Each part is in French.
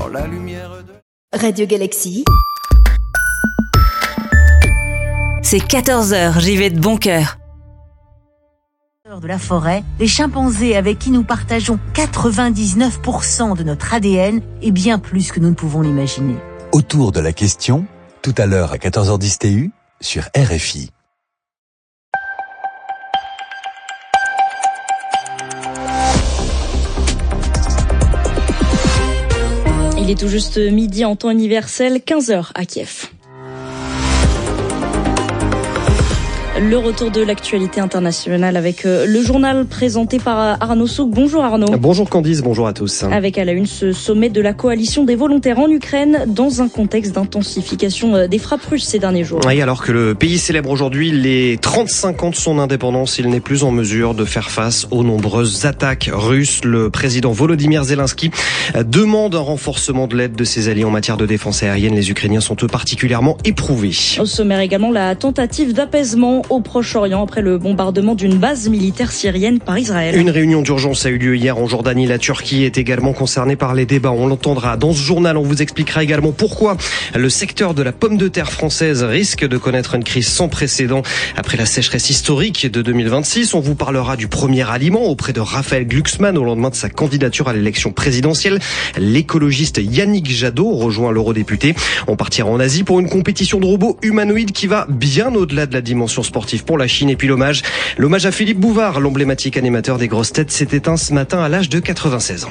dans la lumière de... Radio Galaxy. C'est 14h, j'y vais de bon cœur. De la forêt, les chimpanzés avec qui nous partageons 99% de notre ADN et bien plus que nous ne pouvons l'imaginer. Autour de la question, tout à l'heure à 14h10 TU sur RFI. Il est tout juste midi en temps universel, 15h à Kiev. Le retour de l'actualité internationale avec le journal présenté par Arnaud Souk. Bonjour Arnaud. Bonjour Candice, bonjour à tous. Avec à la une ce sommet de la coalition des volontaires en Ukraine dans un contexte d'intensification des frappes russes ces derniers jours. Oui, alors que le pays célèbre aujourd'hui les 35 ans de son indépendance, il n'est plus en mesure de faire face aux nombreuses attaques russes. Le président Volodymyr Zelensky demande un renforcement de l'aide de ses alliés en matière de défense aérienne. Les Ukrainiens sont eux particulièrement éprouvés. Au sommaire également la tentative d'apaisement au Proche-Orient après le bombardement d'une base militaire syrienne par Israël. Une réunion d'urgence a eu lieu hier en Jordanie. La Turquie est également concernée par les débats. On l'entendra dans ce journal. On vous expliquera également pourquoi le secteur de la pomme de terre française risque de connaître une crise sans précédent après la sécheresse historique de 2026. On vous parlera du premier aliment auprès de Raphaël Glucksmann au lendemain de sa candidature à l'élection présidentielle. L'écologiste Yannick Jadot rejoint l'eurodéputé. On partira en Asie pour une compétition de robots humanoïdes qui va bien au-delà de la dimension sportive pour la Chine. Et puis l'hommage à Philippe Bouvard, l'emblématique animateur des grosses têtes, s'est éteint ce matin à l'âge de 96 ans.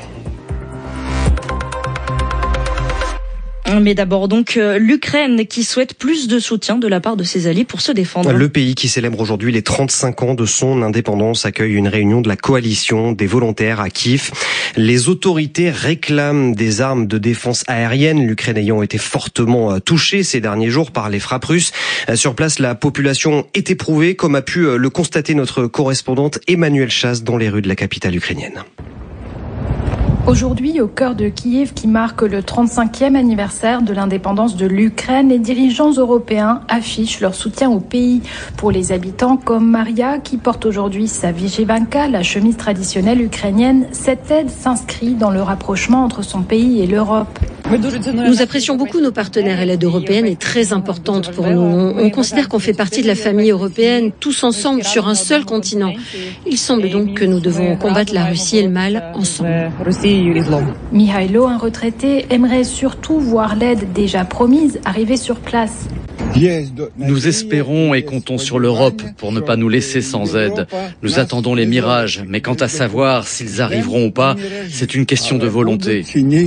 Mais d'abord donc l'Ukraine qui souhaite plus de soutien de la part de ses alliés pour se défendre. Le pays qui célèbre aujourd'hui les 35 ans de son indépendance accueille une réunion de la coalition des volontaires à Kiev. Les autorités réclament des armes de défense aérienne, l'Ukraine ayant été fortement touchée ces derniers jours par les frappes russes. Sur place, la population est éprouvée, comme a pu le constater notre correspondante Emmanuelle Chasse dans les rues de la capitale ukrainienne. Aujourd'hui, au cœur de Kiev, qui marque le 35e anniversaire de l'indépendance de l'Ukraine, les dirigeants européens affichent leur soutien au pays. Pour les habitants comme Maria, qui porte aujourd'hui sa Vyshvanka, la chemise traditionnelle ukrainienne, cette aide s'inscrit dans le rapprochement entre son pays et l'Europe. Nous apprécions beaucoup nos partenaires et l'aide européenne est très importante pour nous. On considère qu'on fait partie de la famille européenne, tous ensemble sur un seul continent. Il semble donc que nous devons combattre la Russie et le mal ensemble. Mihailo, un retraité, aimerait surtout voir l'aide déjà promise arriver sur place. Nous espérons et comptons sur l'Europe pour ne pas nous laisser sans aide. Nous attendons les mirages, mais quant à savoir s'ils arriveront ou pas, c'est une question de volonté.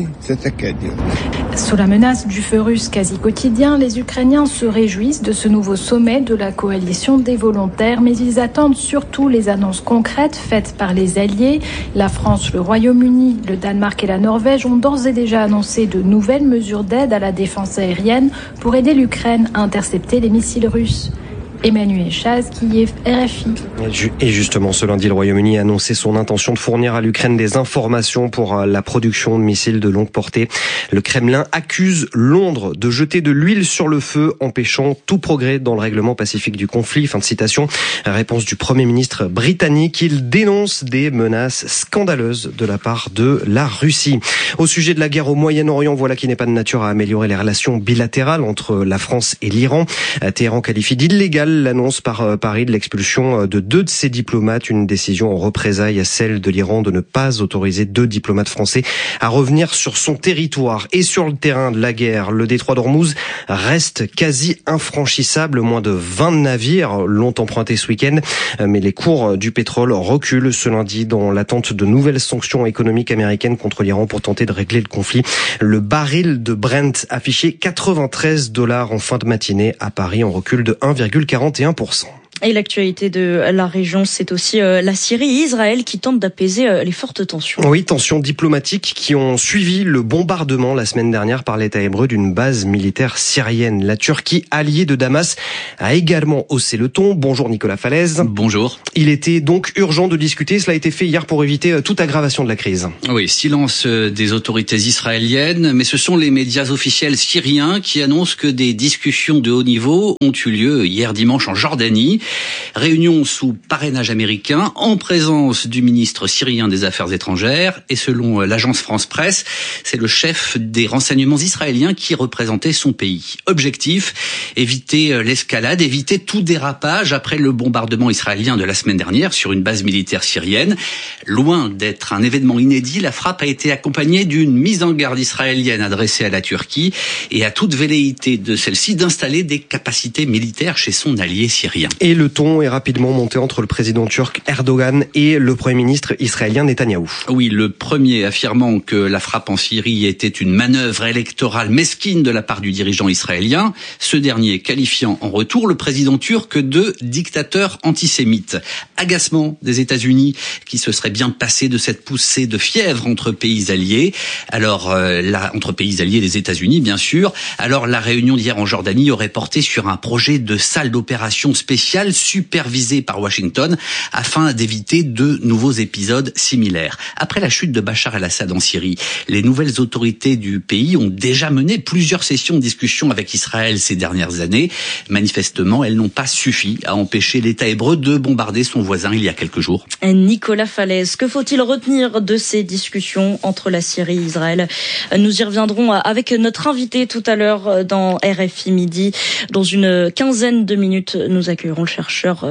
Sous la menace du feu russe quasi quotidien, les Ukrainiens se réjouissent de ce nouveau sommet de la coalition des volontaires, mais ils attendent surtout les annonces concrètes faites par les alliés. La France, le Royaume-Uni, le Danemark et la Norvège ont d'ores et déjà annoncé de nouvelles mesures d'aide à la défense aérienne pour aider l'Ukraine à intercepter les missiles russes. Emmanuelle Chasse, Kiev, RFI. Et justement, ce lundi, le Royaume-Uni a annoncé son intention de fournir à l'Ukraine des informations pour la production de missiles de longue portée. Le Kremlin accuse Londres de jeter de l'huile sur le feu, empêchant tout progrès dans le règlement pacifique du conflit. Fin de citation. Réponse du Premier ministre britannique. Il dénonce des menaces scandaleuses de la part de la Russie. Au sujet de la guerre au Moyen-Orient, voilà qui n'est pas de nature à améliorer les relations bilatérales entre la France et l'Iran. Téhéran qualifie d'illégal l'annonce par Paris de l'expulsion de 2 de ses diplomates, une décision en représailles à celle de l'Iran de ne pas autoriser 2 diplomates français à revenir sur son territoire. Et sur le terrain de la guerre, le détroit d'Ormuz reste quasi infranchissable. Moins de 20 navires l'ont emprunté ce week-end, mais les cours du pétrole reculent ce lundi dans l'attente de nouvelles sanctions économiques américaines contre l'Iran pour tenter de régler le conflit. Le baril de Brent affichait $93 en fin de matinée à Paris, en recul de 1,41%. Et l'actualité de la région, c'est aussi la Syrie et Israël qui tentent d'apaiser les fortes tensions. Oui, tensions diplomatiques qui ont suivi le bombardement la semaine dernière par l'État hébreu d'une base militaire syrienne. La Turquie, alliée de Damas, a également haussé le ton. Bonjour Nicolas Falaise. Bonjour. Il était donc urgent de discuter. Cela a été fait hier pour éviter toute aggravation de la crise. Oui, silence des autorités israéliennes, mais ce sont les médias officiels syriens qui annoncent que des discussions de haut niveau ont eu lieu hier dimanche en Jordanie. Réunion sous parrainage américain en présence du ministre syrien des Affaires étrangères et selon l'agence France-Presse, c'est le chef des renseignements israéliens qui représentait son pays. Objectif, éviter l'escalade, éviter tout dérapage après le bombardement israélien de la semaine dernière sur une base militaire syrienne. Loin d'être un événement inédit, la frappe a été accompagnée d'une mise en garde israélienne adressée à la Turquie et à toute velléité de celle-ci d'installer des capacités militaires chez son allié syrien. Et le ton est rapidement monté entre le président turc Erdogan et le premier ministre israélien Netanyahou. Oui, le premier affirmant que la frappe en Syrie était une manœuvre électorale mesquine de la part du dirigeant israélien, ce dernier qualifiant en retour le président turc de dictateur antisémite. Agacement des États-Unis qui se serait bien passé de cette poussée de fièvre entre pays alliés. Alors entre pays alliés des États-Unis bien sûr. Alors la réunion d'hier en Jordanie aurait porté sur un projet de salle d'opération spéciale supervisée par Washington afin d'éviter de nouveaux épisodes similaires. Après la chute de Bachar el-Assad en Syrie, les nouvelles autorités du pays ont déjà mené plusieurs sessions de discussion avec Israël ces dernières années. Manifestement, elles n'ont pas suffi à empêcher l'État hébreu de bombarder son voisin il y a quelques jours. Nicolas Falaise, que faut-il retenir de ces discussions entre la Syrie et Israël? Nous y reviendrons avec notre invité tout à l'heure dans RFI Midi. Dans une quinzaine de minutes, nous accueillerons le chercheur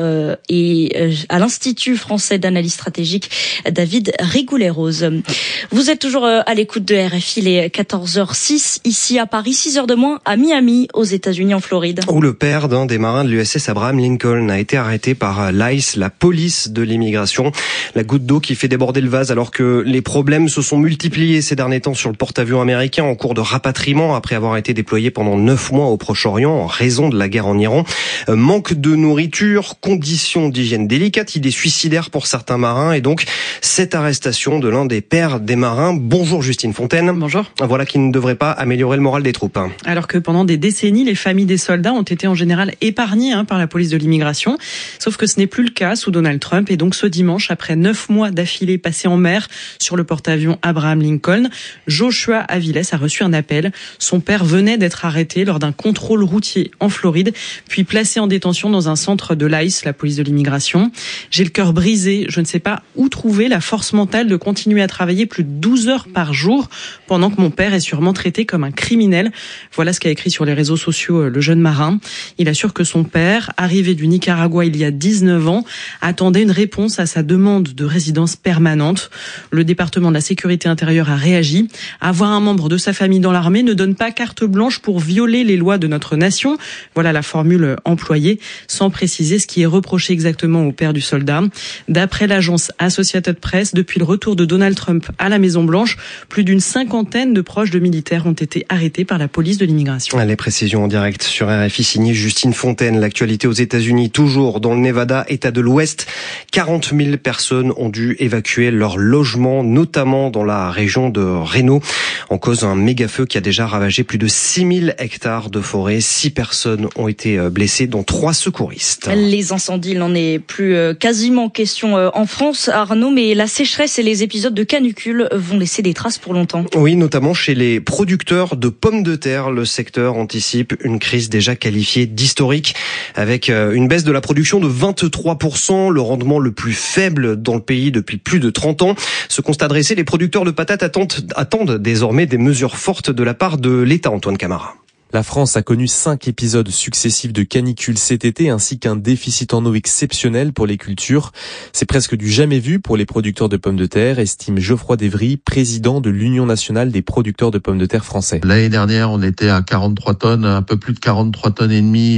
à l'Institut français d'analyse stratégique, David Rigoulet-Rose. Vous êtes toujours à l'écoute de RFI, les 14h06 ici à Paris, 6h de moins à Miami, aux États-Unis, en Floride. Où le père d'un des marins de l'USS Abraham Lincoln a été arrêté par l'ICE, la police de l'immigration. La goutte d'eau qui fait déborder le vase alors que les problèmes se sont multipliés ces derniers temps sur le porte-avions américain en cours de rapatriement après avoir été déployé pendant 9 mois au Proche-Orient en raison de la guerre en Iran. Manque de nourriture, conditions d'hygiène délicates, idées suicidaires pour certains marins et donc cette arrestation de l'un des pères des marins. Bonjour Justine Fontaine. Bonjour. Voilà qui ne devrait pas améliorer le moral des troupes. Alors que pendant des décennies, les familles des soldats ont été en général épargnées par la police de l'immigration. Sauf que ce n'est plus le cas sous Donald Trump. Et donc ce dimanche, après 9 mois d'affilée passés en mer sur le porte-avions Abraham Lincoln, Joshua Aviles a reçu un appel. Son père venait d'être arrêté lors d'un contrôle routier en Floride, puis placé en détention dans un centre de l'ICE, la police de l'immigration. J'ai le cœur brisé. Je ne sais pas où trouver la force mentale de continuer à travailler plus de 12 heures par jour pendant que mon père est sûrement traité comme un criminel. Voilà ce qu'a écrit sur les réseaux sociaux le jeune marin. Il assure que son père, arrivé du Nicaragua il y a 19 ans, attendait une réponse à sa demande de résidence permanente. Le département de la sécurité intérieure a réagi. Avoir un membre de sa famille dans l'armée ne donne pas carte blanche pour violer les lois de notre nation. Voilà la formule employée, sans préciser ce qui est reproché exactement au père du soldat. D'après l'agence Associated Press, depuis le retour de Donald Trump à la Maison-Blanche, plus d'une cinquantaine de proches de militaires ont été arrêtés par la police de l'immigration. Les précisions en direct sur RFI, signé Justine Fontaine. L'actualité aux États-Unis, toujours dans le Nevada, État de l'Ouest. 40 000 personnes ont dû évacuer leur logement, notamment dans la région de Reno, en cause d'un méga-feu qui a déjà ravagé plus de 6 000 hectares de forêt. 6 personnes ont été blessées, dont 3 secouristes. Les incendies, il n'en est plus quasiment question en France, Arnaud, mais la sécheresse et les épisodes de canicule vont laisser des traces pour longtemps. Oui, notamment chez les producteurs de pommes de terre. Le secteur anticipe une crise déjà qualifiée d'historique, avec une baisse de la production de 23%, le rendement le plus faible dans le pays depuis plus de 30 ans. Ce constat dressé, les producteurs de patates attendent désormais des mesures fortes de la part de l'État, Antoine Camara. La France a connu 5 épisodes successifs de canicule cet été, ainsi qu'un déficit en eau exceptionnel pour les cultures. C'est presque du jamais vu pour les producteurs de pommes de terre, estime Geoffroy Devry, président de l'Union nationale des producteurs de pommes de terre français. L'année dernière, on était à 43 tonnes, un peu plus de 43 tonnes et demie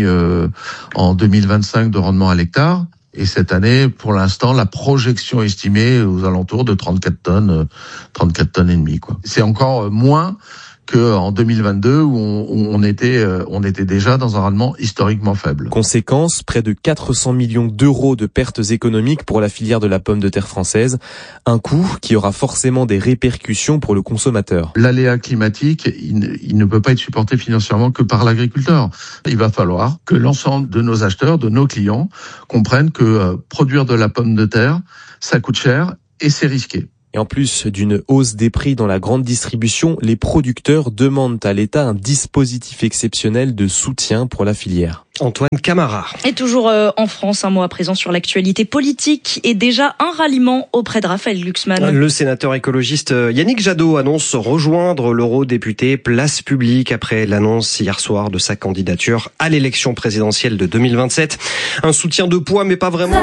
en 2025 de rendement à l'hectare. Et cette année, pour l'instant, la projection estimée aux alentours de 34 tonnes et demie, quoi. C'est encore moins qu'en 2022 où on était déjà dans un rendement historiquement faible. Conséquence, près de 400 millions d'euros de pertes économiques pour la filière de la pomme de terre française. Un coût qui aura forcément des répercussions pour le consommateur. L'aléa climatique, il ne peut pas être supporté financièrement que par l'agriculteur. Il va falloir que l'ensemble de nos acheteurs, de nos clients, comprennent que produire de la pomme de terre, ça coûte cher et c'est risqué. Et en plus d'une hausse des prix dans la grande distribution, les producteurs demandent à l'État un dispositif exceptionnel de soutien pour la filière. Antoine Camara. Et toujours en France, un mot à présent sur l'actualité politique et déjà un ralliement auprès de Raphaël Glucksmann. Le sénateur écologiste Yannick Jadot annonce rejoindre l'eurodéputé Place Publique après l'annonce hier soir de sa candidature à l'élection présidentielle de 2027. Un soutien de poids mais pas vraiment.